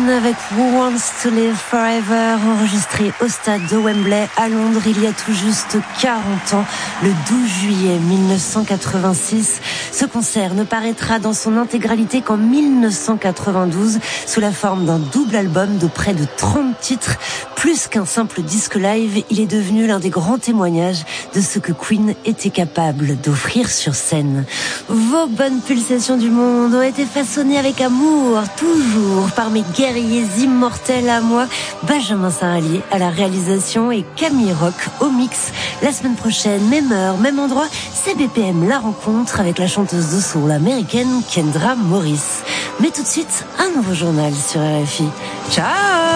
Queen avec Who Wants to Live Forever, enregistré au stade de Wembley à Londres il y a tout juste 40 ans, le 12 juillet 1986. Ce concert ne paraîtra dans son intégralité qu'en 1992 sous la forme d'un double album de près de 30 titres. Plus qu'un simple disque live, il est devenu l'un des grands témoignages de ce que Queen était capable d'offrir sur scène. Vos bonnes pulsations du monde ont été façonnées avec amour, toujours par mes guerriers immortels à moi, Benjamin Saint-Allier à la réalisation et Camille Rock au mix. La semaine prochaine, même heure, même endroit, c'est BPM la rencontre avec la chanteuse de soul américaine Kendra Morris. Mais tout de suite, un nouveau journal sur RFI. Ciao!